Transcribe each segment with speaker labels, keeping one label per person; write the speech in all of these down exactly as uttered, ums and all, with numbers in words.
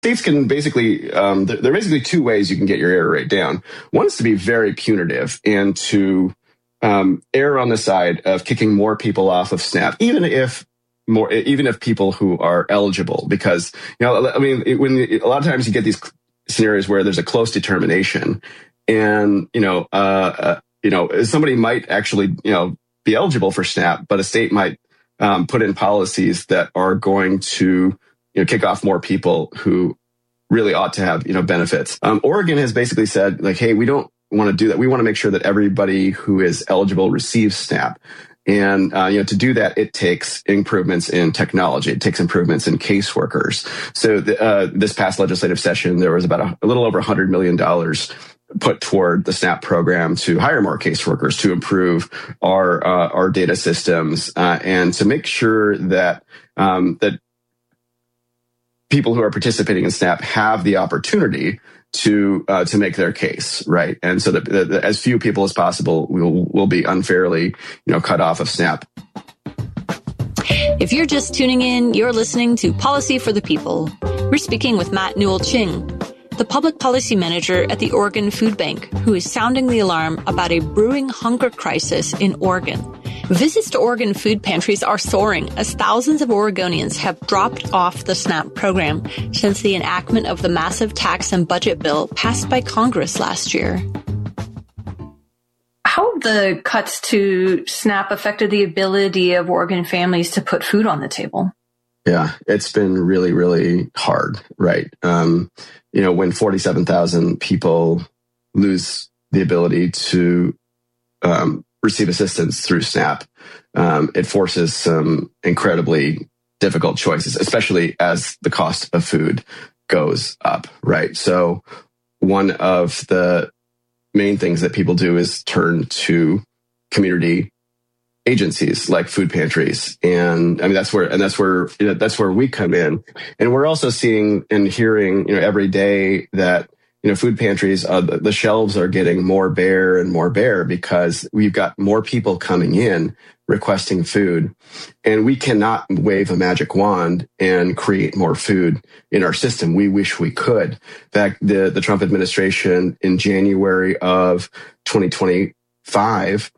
Speaker 1: states can basically, um, there are basically two ways you can get your error rate down. One is to be very punitive and to um, err on the side of kicking more people off of SNAP, even if more, even if people who are eligible, because, you know, I mean, when a lot of times you get these scenarios where there's a close determination and, you know, uh, uh, you know, somebody might actually, you know, be eligible for SNAP, but a state might um, put in policies that are going to, you know, kick off more people who really ought to have, you know, benefits. Um, Oregon has basically said, like, hey, we don't want to do that. We want to make sure that everybody who is eligible receives SNAP. And, uh, you know, to do that, it takes improvements in technology. It takes improvements in caseworkers. So the, uh, this past legislative session, there was about a, a little over one hundred million dollars put toward the SNAP program to hire more caseworkers, to improve our uh, our data systems, uh, and to make sure that um, that people who are participating in SNAP have the opportunity to uh, to make their case, right? And so that, that as few people as possible will will be unfairly, you know, cut off of SNAP.
Speaker 2: If you're just tuning in, you're listening to Policy for the People. We're speaking with Matt Newell-Ching, the public policy manager at the Oregon Food Bank, who is sounding the alarm about a brewing hunger crisis in Oregon. Visits to Oregon food pantries are soaring as thousands of Oregonians have dropped off the SNAP program since the enactment of the massive tax and budget bill passed by Congress last year.
Speaker 3: How have the cuts to SNAP affected the ability of Oregon families to put food on the table?
Speaker 1: Yeah, it's been really, really hard, right? Um, you know, when forty-seven thousand people lose the ability to um, receive assistance through SNAP, um, it forces some incredibly difficult choices, especially as the cost of food goes up, right? So one of the main things that people do is turn to community agencies like food pantries. And I mean, that's where, and that's where, you know, that's where we come in. And we're also seeing and hearing, you know, every day that, you know, food pantries, uh, the, the shelves are getting more bare and more bare because we've got more people coming in requesting food. And we cannot wave a magic wand and create more food in our system. We wish we could. In fact, the, the Trump administration in January of twenty twenty-five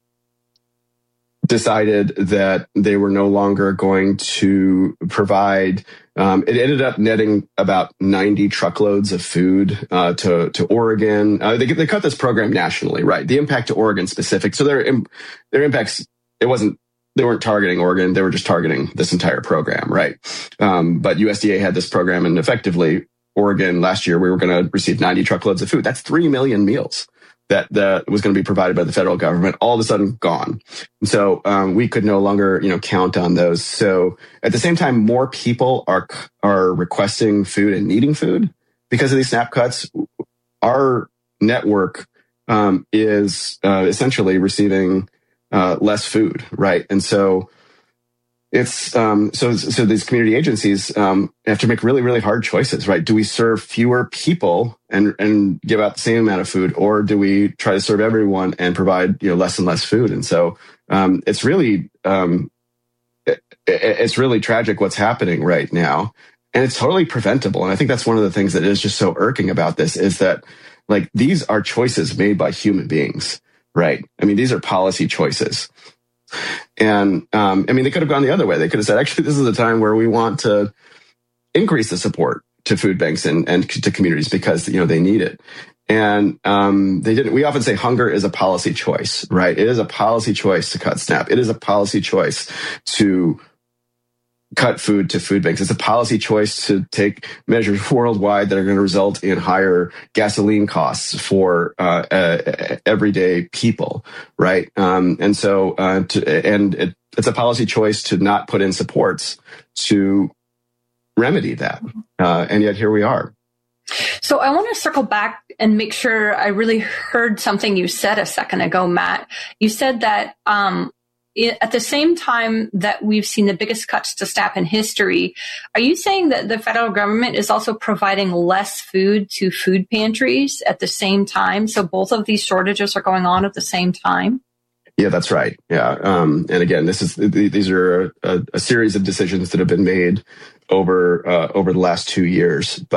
Speaker 1: decided that they were no longer going to provide. Um, it ended up netting about ninety truckloads of food uh, to to Oregon. Uh, they they cut this program nationally, right? The impact to Oregon specific. So their their impacts. It wasn't. They weren't targeting Oregon. They were just targeting this entire program, right? Um, but U S D A had this program, and effectively, Oregon last year we were going to receive ninety truckloads of food. That's three million meals that that was going to be provided by the federal government, all of a sudden gone. So um, we could no longer, you know, count on those. So at the same time, more people are are requesting food and needing food because of these SNAP cuts. Our network um, is uh, essentially receiving uh, less food, right? And so it's um, so so these community agencies um, have to make really really hard choices, right? Do we serve fewer people and and give out the same amount of food, or do we try to serve everyone and provide, you know, less and less food? And so um, it's really um, it, it's really tragic what's happening right now, and it's totally preventable. And I think that's one of the things that is just so irking about this is that, like, these are choices made by human beings, right? I mean, these are policy choices. And um, I mean, they could have gone the other way. They could have said, actually, this is a time where we want to increase the support to food banks and, and to communities because, you know, they need it. And um, they didn't. We often say hunger is a policy choice, right? It is a policy choice to cut SNAP. It is a policy choice to cut food to food banks. It's a policy choice to take measures worldwide that are going to result in higher gasoline costs for uh, uh, everyday people, right? Um, and so, uh, to, and it, it's a policy choice to not put in supports to remedy that. Uh, and yet here we are.
Speaker 3: So I want to circle back and make sure I really heard something you said a second ago, Matt. You said that um, it, at the same time that we've seen the biggest cuts to SNAP in history, are you saying that the federal government is also providing less food to food pantries at the same time? So both of these shortages are going on at the same time?
Speaker 1: Yeah, that's right. Yeah. Um, and again, this is these are a, a series of decisions that have been made over uh, over the last two years. But